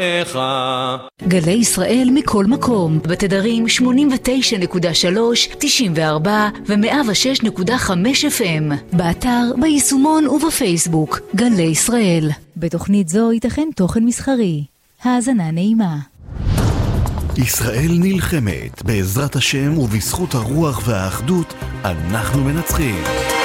גלי ישראל מכל מקום, בתדרים 89.3, 94 ו-106.5 FM, באתר, ביישומון ובפייסבוק, גלי ישראל. בתוכנית זו ייתכן תוכן מסחרי. האזנה נעימה. ישראל נלחמת, בעזרת השם ובזכות הרוח והאחדות אנחנו מנצחים.